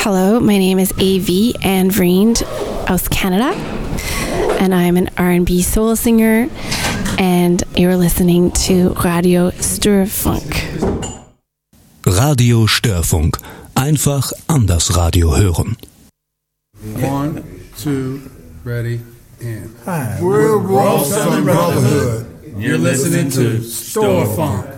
Hello, my name is A.V. Anne Vriend aus Canada, and I'm an R&B soul singer, and you're listening to Radio Störfunk. Radio Störfunk. Einfach anders Radio hören. 1, 2, ready, and... Hi, we're Ross Southern Brotherhood. You're listening to Störfunk.